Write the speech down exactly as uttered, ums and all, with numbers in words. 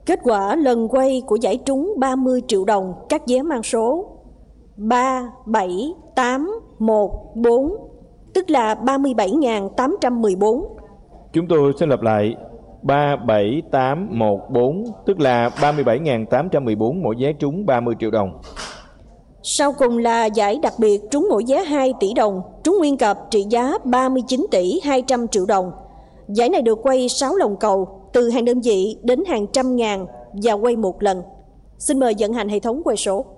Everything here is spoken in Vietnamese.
Kết quả lần quay của giải trúng ba mươi triệu đồng các vé mang số ba bảy tám một bốn, tức là ba mươi bảy nghìn tám trăm mười bốn. Chúng tôi xin lặp lại, ba bảy tám một bốn, tức là ba mươi bảy nghìn tám trăm mười bốn, mỗi vé trúng ba mươi triệu đồng. Sau cùng là giải đặc biệt trúng mỗi vé hai tỷ đồng, trúng nguyên cặp trị giá ba mươi chín tỷ hai trăm triệu đồng. Giải này được quay sáu lồng cầu, từ hàng đơn vị đến hàng trăm ngàn và quay một lần. Xin mời vận hành hệ thống quay số.